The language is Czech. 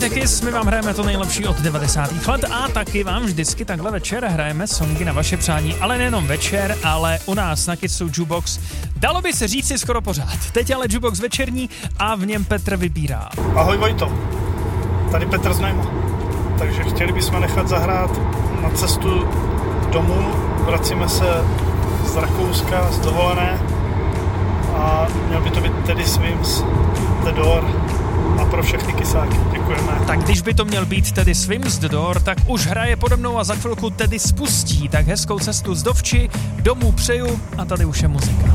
Posloucháte Kiss, my vám hrajeme to nejlepší od 90. let a taky vám vždycky takhle večer hrajeme songy na vaše přání, ale nejenom večer, ale u nás na Kissu Jukebox. Dalo by se říci skoro pořád. Teď ale Jukebox večerní a v něm Petr vybírá. Ahoj Vojto, tady Petr z Nejma. Takže chtěli bychom nechat zahrát Na cestu domů. Vracíme se z Rakouska, z dovolené a měl by to být Teddy Swims, The Door a pro všechny kysáky. Děkujeme. Tak když by to měl být Teddy Swims, The Door, tak už hraje pode mnou a za chvilku Teddy spustí. Tak hezkou cestu z Dovči, domů přeju a tady už je muzika.